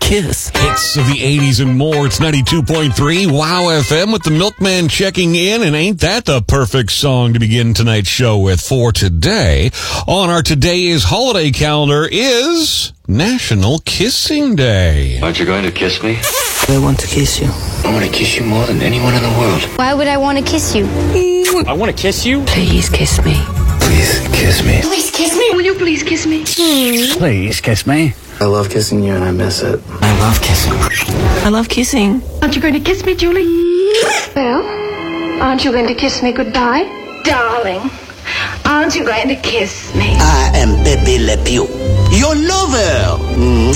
kiss. Hits of the 80s and more. It's 92.3 Wow FM with the Milkman checking in. And ain't that the perfect song to begin tonight's show with? For today, on our Today Is Holiday calendar is National Kissing Day. Aren't you going to kiss me? I want to kiss you. I want to kiss you more than anyone in the world. Why would I want to kiss you? I want to kiss you. Please kiss me. Please kiss me. Please kiss me. Will you please kiss me? Please kiss me. I love kissing you and I miss it. I love kissing. I love kissing. Aren't you going to kiss me, Julie? Well, aren't you going to kiss me goodbye? Darling, aren't you going to kiss me? I am Pepe Le Pew, your lover.